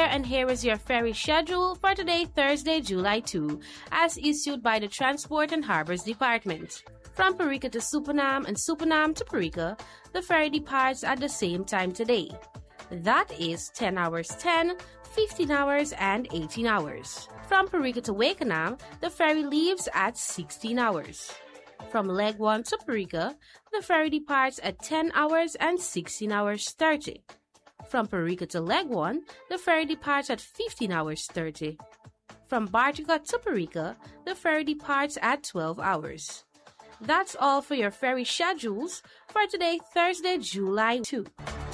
there, and here is your ferry schedule for today, Thursday, July 2, as issued by the Transport and Harbors Department. From Parika to Supanam and Supanam to Parika, the ferry departs at the same time today. That is 10 hours 10, 15 hours, and 18 hours. From Parika to Wakenham, the ferry leaves at 16 hours. From leg 1 to Parika, the ferry departs at 10 hours and 16 hours 30. From Parika to leg 1, the ferry departs at 15 hours 30. From Bartica to Parika, the ferry departs at 12 hours. That's all for your ferry schedules for today, Thursday, July 2.